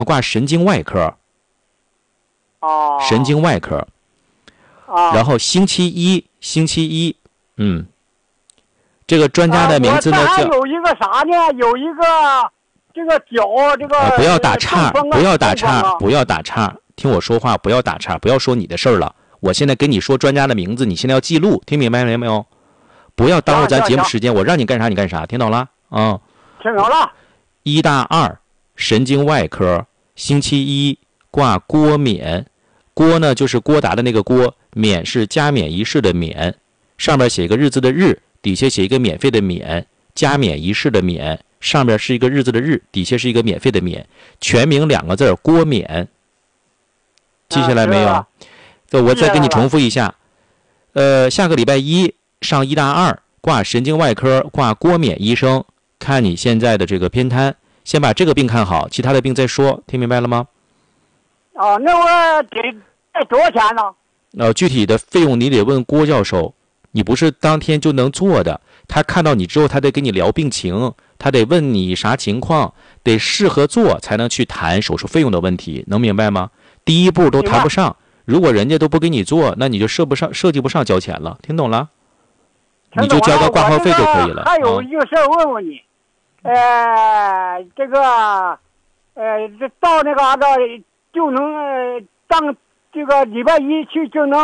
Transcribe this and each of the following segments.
挂神经外科。 哦。 神经外科。然后星期一，这个专家的名字呢叫。 还有一个啥呢？有一个这个脚这个。 不要打岔，不要打岔，不要打岔，听我说话，不要打岔，不要说你的事儿了。我现在跟你说专家的名字，你现在要记录，听明白没有？不要耽误咱节目时间，我让你干啥你干啥，听懂了啊？ 听懂了。 1大2神经外科，星期一挂郭冕，郭呢就是郭达的那个郭，冕是加冕仪式的冕，上面写一个日字的日，底下写一个免费的免，加冕仪式的冕，上面是一个日字的日，底下是一个免费的免，全名2个字郭冕，记下来没有？我再给你重复一下，下个礼拜一上1大2挂神经外科，挂郭冕医生，看你现在的这个偏瘫，先把这个病看好，其他的病再说，听明白了吗？ 哦，那我得多少钱呢？ 具体的费用你得问郭教授，你不是当天就能做的，他看到你之后，他得跟你聊病情，他得问你啥情况，得适合做才能去谈手术费用的问题，能明白吗？第一步都谈不上，如果人家都不给你做，那你就设计不上交钱了，听懂了？你就交个挂号费就可以了。 还有一个事儿问问你，这到那个啥子就能当这个礼拜一去就能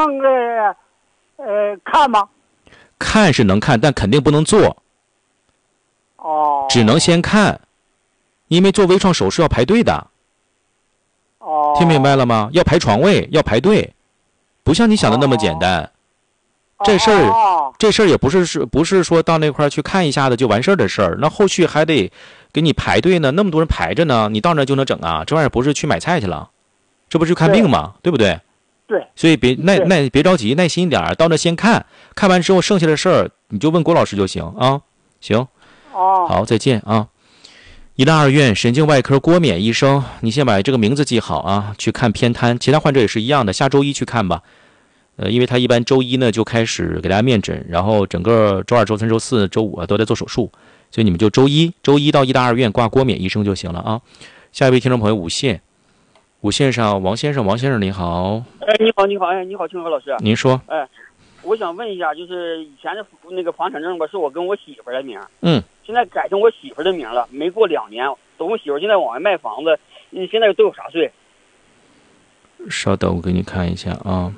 看吗？ 看是能看，但肯定不能做。 哦。 只能先看，因为做微创手术要排队的。 哦。 听明白了吗？要排床位，要排队，不像你想的那么简单。这事儿也不是说到那块去看一下子就完事儿的事儿，那后续还得给你排队呢，那么多人排着呢，你到那就能整啊？这玩意儿不是去买菜去了，这不是去看病吗？对不对？ 对。 所以别着急，耐心一点，到那先看完之后，剩下的事儿你就问郭老师就行啊。行。好，再见啊。1大2院神经外科郭冕医生，你先把这个名字记好啊，去看偏瘫，其他患者也是一样的，下周一去看吧。因为他一般周一呢就开始给大家面诊，然后整个周2、周3、周4、周5都在做手术，所以你们就周一到1大2院挂郭冕医生就行了啊。下一位听众朋友5线上王先生你好。 你好，清河老师。 您说。 我想问一下，就是以前的那个房产证吧，是我跟我媳妇的名，现在改成我媳妇的名了，没过2年，等我媳妇现在往外卖房子，现在都有啥税？ 稍等，我给你看一下啊。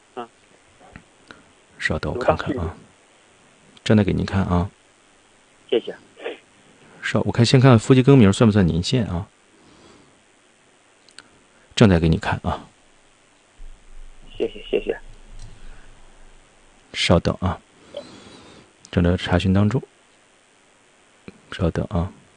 稍等，我看看啊，正在给您看啊。 谢谢。 我先看看夫妻更名算不算年限啊？正在给你看啊。 谢谢。 稍等啊，正在查询当中。稍等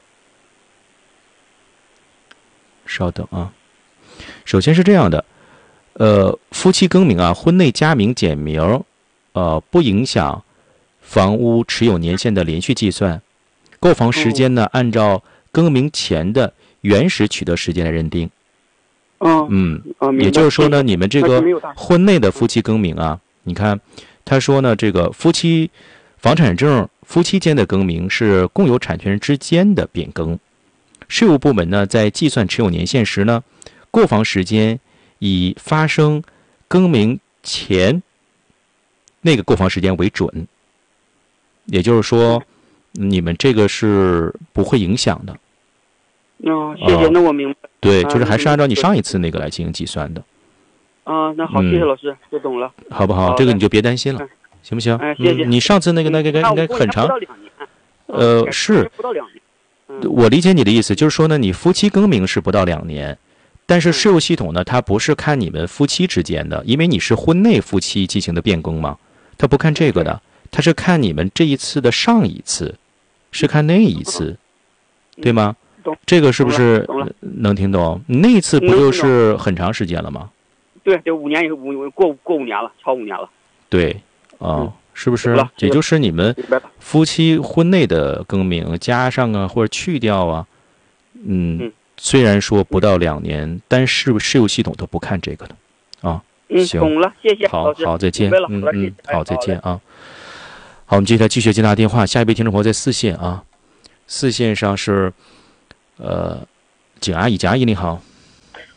啊。首先是这样的，夫妻更名啊，婚内加名简名。不影响房屋持有年限的连续计算，购房时间呢，按照更名前的原始取得时间来认定。也就是说呢，你们这个婚内的夫妻更名啊，你看，他说呢，这个房产证夫妻间的更名是共有产权人之间的变更。税务部门呢，在计算持有年限时呢，购房时间以发生更名前那个购房时间为准，也就是说，你们这个是不会影响的。 谢谢，那我明白。 对，就是还是按照你上一次那个来进行计算的。 那好，谢谢老师，我懂了。 好不好？这个你就别担心了，行不行？ 谢谢。 你上次那个应该很长。 不到2年。 是。 不到2年。 我理解你的意思，就是说呢，你夫妻更名是不到2年。但是税务系统呢，它不是看你们夫妻之间的，因为你是婚内夫妻进行的变更嘛，它不看这个的，它是看你们这一次的上一次，是看那一次，对吗？这个是不是能听懂？那一次不就是很长时间了吗？ 对，这5年以后过5年了，超5年了。 对，是不是？也就是你们夫妻婚内的更名加上啊，或者去掉啊，虽然说不到2年，但是税务系统都不看这个的，行， 懂了，谢谢。 好，再见。好，再见啊。好，我们接下来继续接打电话，下一位听众朋友在4线啊，4线上是，景阿姨，你好。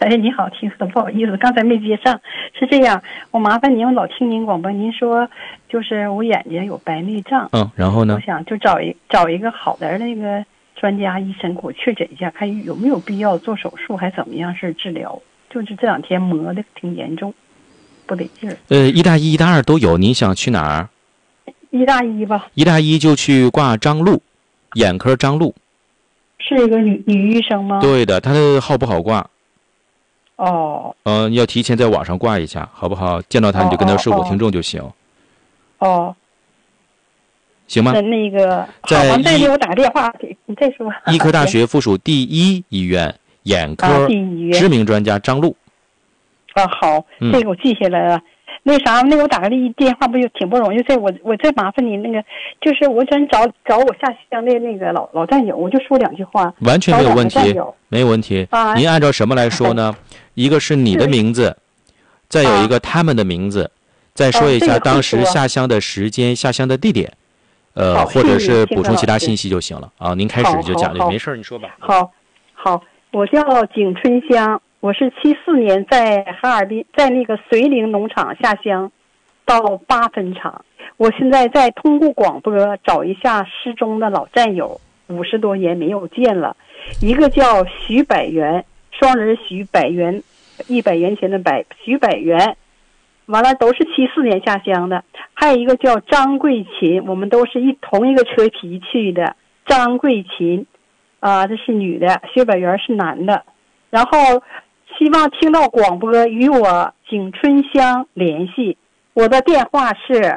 哎，你好，听说不好意思，刚才没接上。是这样，我麻烦您，我老听您广播，您说就是我眼睛有白内障， 然后呢？ 我想就找一个好的那个专家医生给我确诊一下，看有没有必要做手术，还怎么样是治疗。就是这两天磨的挺严重，不得劲儿。 一大一、一大二都有，您想去哪儿？ 一大一吧。 一大一就去挂张璐，眼科张璐。 是一个女医生吗？ 对的，她的号不好挂。 哦。 要提前在网上挂一下，好不好？见到她你就跟她说我听众就行。 哦。 行吗？ 那个， 在好，再给我打个电话，你再说。 医科大学附属第一医院眼科知名专家张璐。 好，这个我记下来了。那啥，那个我打个电话不就挺不容易？我再麻烦你那个，就是我想找我下乡的那个老战友，我就说两句话。 完全没有问题，没有问题。您按照什么来说呢？一个是你的名字，再有一个他们的名字，再说一下当时下乡的时间、下乡的地点，或者是补充其他信息就行了啊。您开始就讲这，没事你说吧。 好，我叫景春香。我是74年在哈尔滨，在那个绥宁农场下乡，到8分厂。我现在在通过广播找一下失踪的老战友，50多年没有见了。一个叫徐百元，双人徐，百元100元钱的百，徐百元，完了都是74年下乡的。还有一个叫张桂琴，我们都是同一个车皮去的。张桂琴，这是女的，徐百元是男的。然后希望听到广播与我景春香联系，我的电话是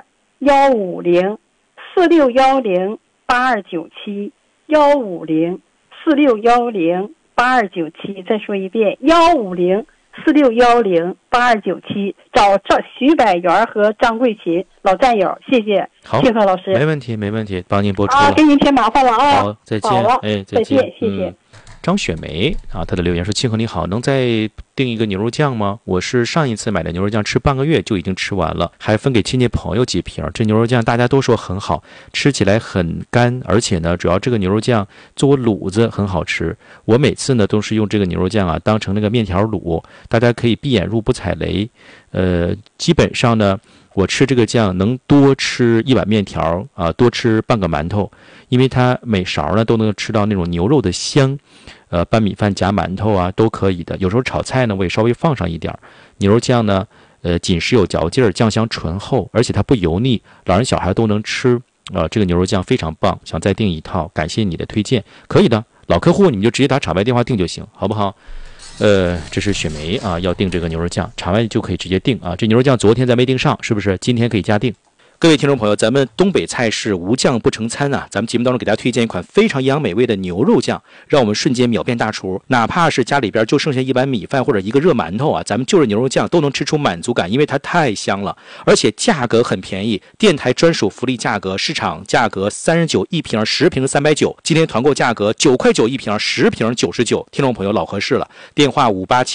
150-4610-8297 150-4610-8297，再说一遍150-4610-8297，找徐百元和张桂琴老战友，谢谢。 好， 庆贺老师， 没问题，帮您播出了。 给您添麻烦了啊。 好，再见。再见， 谢谢。 张雪梅她的留言说：“庆贺你好，能再订一个牛肉酱吗？我是上一次买的牛肉酱，吃半个月就已经吃完了，还分给亲戚朋友几瓶。这牛肉酱大家都说很好，吃起来很干，而且呢，主要这个牛肉酱做卤子很好吃。我每次呢都是用这个牛肉酱当成那个面条卤，大家可以闭眼入不踩雷。基本上呢，我吃这个酱能多吃一碗面条多吃半个馒头，因为它每勺呢都能吃到那种牛肉的香。拌米饭夹馒头都可以的。有时候炒菜呢，我也稍微放上一点牛肉酱呢，紧实有嚼劲儿，酱香醇厚，而且它不油腻，老人小孩都能吃。这个牛肉酱非常棒，想再订一套，感谢你的推荐。可以的，老客户你们就直接打场外电话订就行，好不好？这是雪梅要订这个牛肉酱，场外就可以直接订这牛肉酱昨天咱没订上，是不是？今天可以加订。各位听众朋友，咱们东北菜式无酱不成餐咱们节目当中给大家推荐一款非常营养美味的牛肉酱，让我们瞬间秒变大厨。哪怕是家里边就剩下一碗米饭或者一个热馒头咱们就着牛肉酱都能吃出满足感，因为它太香了，而且价格很便宜，电台专属福利价格，市场价格39一瓶，10瓶390，今天团购价格9块9一瓶，10瓶99，听众朋友老合适了。电话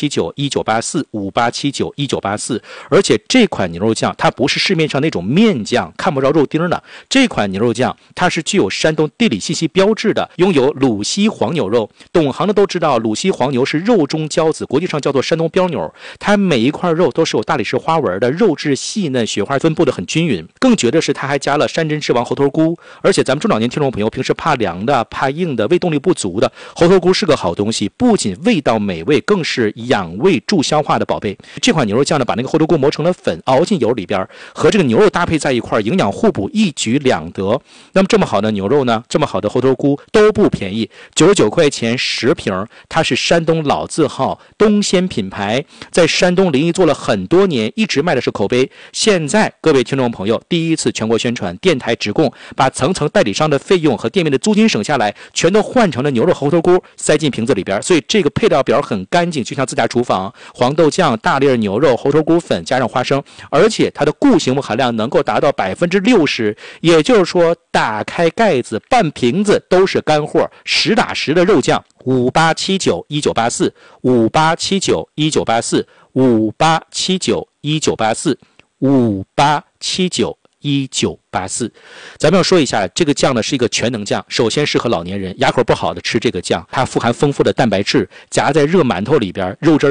58791984 58791984，而且这款牛肉酱它不是市面上那种面酱看不着肉丁的，这款牛肉酱它是具有山东地理信息标志的，拥有鲁西黄牛肉。懂行的都知道，鲁西黄牛是肉中骄子，国际上叫做山东标牛。它每一块肉都是有大理石花纹的，肉质细嫩，雪花分布的很均匀。更绝的是，它还加了山珍之王猴头菇。而且咱们中老年听众朋友平时怕凉的、怕硬的、胃动力不足的，猴头菇是个好东西，不仅味道美味，更是养胃助消化的宝贝。这款牛肉酱呢，把那个猴头菇磨成了粉，熬进油里边，和这个牛肉搭配在一块，营养互补，一举两得。那么这么好的牛肉呢，这么好的猴头菇都不便宜，99块钱10瓶。它是山东老字号东鲜品牌，在山东临沂做了很多年，一直卖的是口碑。现在各位听众朋友第一次全国宣传，电台直供，把层层代理商的费用和店面的租金省下来，全都换成了牛肉猴头菇塞进瓶子里边，所以这个配料表很干净，就像自家厨房。黄豆酱、大粒牛肉、猴头菇粉加上花生，而且它的固形物含量能够达到60%，也就是说打开盖子半瓶子都是干货，实打实的肉酱。58791984 58791984 58791984 58791984。咱们要说一下，这个酱呢是一个全能酱，首先适合老年人，牙口不好的吃这个酱，它富含丰富的蛋白质，夹在热馒头里边，肉汁